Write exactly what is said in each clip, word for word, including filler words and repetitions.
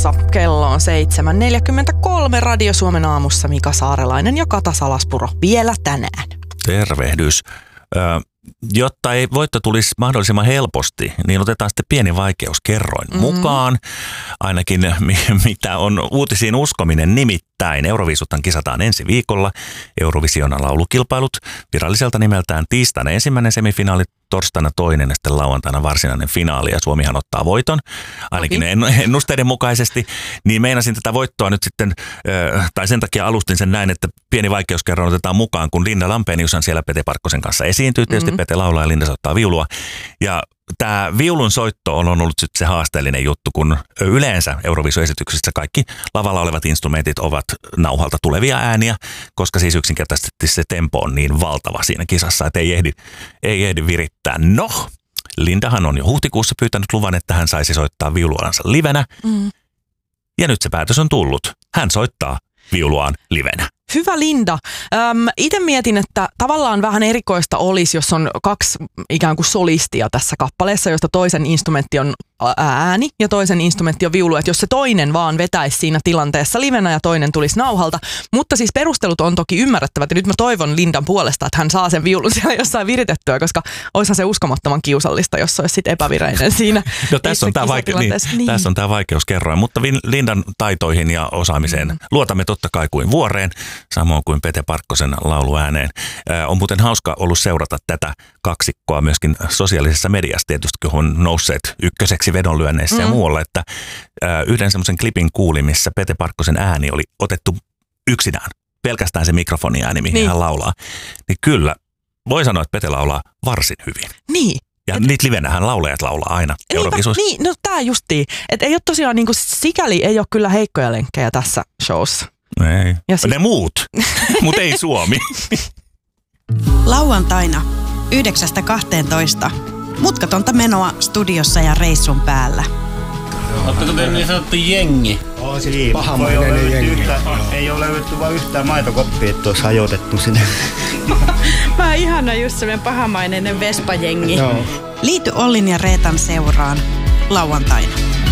Radiossa. Kello on seitsemän neljäkymmentäkolme. Radio Suomen aamussa Mika Saarelainen ja Kata Salaspuro vielä tänään. Tervehdys. Ö, jotta ei voitto tulisi mahdollisimman helposti, niin otetaan sitten pieni vaikeuskerroin mm-hmm. mukaan. Ainakin mitä on uutisiin uskominen, nimittäin Euroviisuthan kisataan ensi viikolla. Eurovision laulukilpailut viralliselta nimeltään tiistaina ensimmäinen semifinaali, torstaina toinen ja sitten lauantaina varsinainen finaali ja Suomihan ottaa voiton, ainakin okay. ennusteiden mukaisesti, niin meinasin tätä voittoa nyt sitten, tai sen takia alustin sen näin, että pieni vaikeuskerroin otetaan mukaan, kun Linda Lampenius on siellä Pete Parkkosen kanssa esiintyy, tietysti mm-hmm. Pete laulaa ja Linda soittaa viulua, ja tämä viulun soitto on ollut sitten se haasteellinen juttu, kun yleensä Euroviisuesityksissä kaikki lavalla olevat instrumentit ovat nauhalta tulevia ääniä, koska siis yksinkertaisesti se tempo on niin valtava siinä kisassa, että ei ehdi, ei ehdi virittää. No, Lindahan on jo huhtikuussa pyytänyt luvan, että hän saisi soittaa viuluansa livenä. Mm. Ja nyt se päätös on tullut. Hän soittaa viuluaan livenä. Hyvä Linda. Öm, itse mietin, että tavallaan vähän erikoista olisi, jos on kaksi ikään kuin solistia tässä kappaleessa, josta toisen instrumentti on ääni ja toisen instrumentti on viulu. Että jos se toinen vaan vetäisi siinä tilanteessa livenä ja toinen tulisi nauhalta. Mutta siis perustelut on toki ymmärrettävät ja nyt mä toivon Lindan puolesta, että hän saa sen viulun siellä jossain viritettyä, koska olisihan se uskomattoman kiusallista, jos se olisi sitten epävireinen siinä. No tässä on tämä vaike- niin, niin. Tässä on tämä vaikeuskerroin, mutta Lindan taitoihin ja osaamiseen mm. luotamme totta kai kuin vuoreen. Samoin kuin Pete Parkkosen lauluääneen. Äh, on muuten hauska ollut seurata tätä kaksikkoa myöskin sosiaalisessa mediassa tietysti, kun on nousseet ykköseksi vedonlyönneissä mm. ja muualla, että äh, yhden semmoisen klipin kuuli, missä Pete Parkkosen ääni oli otettu yksinään. Pelkästään se mikrofoniääni, mihin niin. hän laulaa. Niin kyllä, voi sanoa, että Pete laulaa varsin hyvin. Niin. Ja et, niitä livenähän laulajat laulaa aina Euroviisuissa. Niin, no tää justiin. Että ei ole tosiaan, niin kuin sikäli ei ole kyllä heikkoja lenkkejä tässä showssa. Ei. Ja siis... Ne muut, mutta ei Suomi. Lauantaina yhdeksästä kahteentoista. Mutkatonta menoa studiossa ja reissun päällä. Oletteko te niin sanottu jengi? Oo, siis pahamainen jengi. Yhtä, ei ole löydetty vain yhtään maitokoppia, että olisi hajotettu sinne. Mä oon ihana just semmoinen pahamainen Vespa-jengi. Joo. Liity Ollin ja Reetan seuraan lauantaina.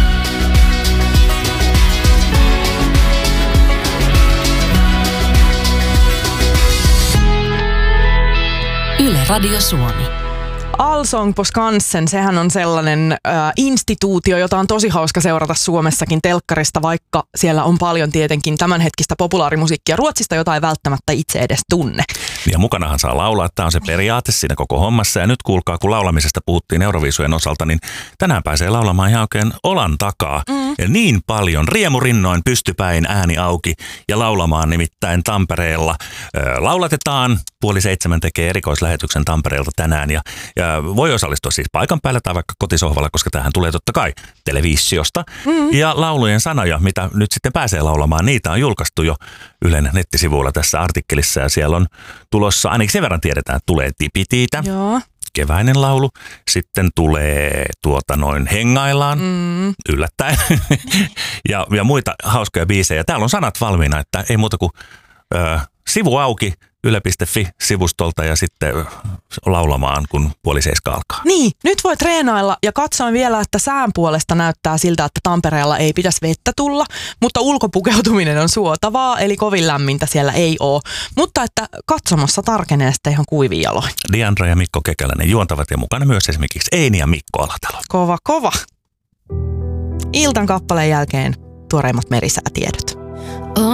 Yle Radio Suomi. Allsång på Skansen, sehän on sellainen äh, instituutio, jota on tosi hauska seurata Suomessakin telkkarista, vaikka siellä on paljon tietenkin tämänhetkistä populaarimusiikkia Ruotsista, jota ei välttämättä itse edes tunne. Ja mukanahan saa laulaa, tämä on se periaate siinä koko hommassa. Ja nyt kuulkaa, kun laulamisesta puhuttiin Euroviisujen osalta, niin tänään pääsee laulamaan ihan oikein olan takaa. Mm. Ja niin paljon riemurinnoin pystypäin ääni auki ja laulamaan nimittäin Tampereella. Ö, laulatetaan, puoli seitsemän tekee erikoislähetyksen Tampereelta tänään ja, ja voi osallistua siis paikan päällä tai vaikka kotisohvalla, koska tämähän tulee totta kai televisiosta. Mm. Ja laulujen sanoja, mitä nyt sitten pääsee laulamaan, niitä on julkaistu jo Ylen nettisivuilla tässä artikkelissa ja siellä on tulossa, ainakin sen verran tiedetään, että tulee Tipitiitä. Joo. Keväinen laulu. Sitten tulee tuota noin Hengaillaan, mm. yllättäen. ja, ja muita hauskoja biisejä. Täällä on sanat valmiina, että ei muuta kuin ö, sivu auki yle piste fi-sivustolta ja sitten laulamaan, kun puoli seiska alkaa. Niin, nyt voi treenailla ja katsoin vielä, että sään puolesta näyttää siltä, että Tampereella ei pitäisi vettä tulla, mutta ulkopukeutuminen on suotavaa, eli kovin lämmintä siellä ei ole. Mutta että katsomassa tarkenee sitten ihan kuivin jaloin. Diandra ja Mikko Kekäläinen juontavat ja mukana myös esimerkiksi Eini ja Mikko Alatalo. Kova, kova. Iltan kappaleen jälkeen tuoreimmat merisäätiedot.